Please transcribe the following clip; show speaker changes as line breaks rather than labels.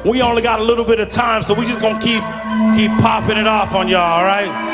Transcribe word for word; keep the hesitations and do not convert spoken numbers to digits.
We only got a little bit of time, so we just gonna keep keep popping it off on y'all, all right?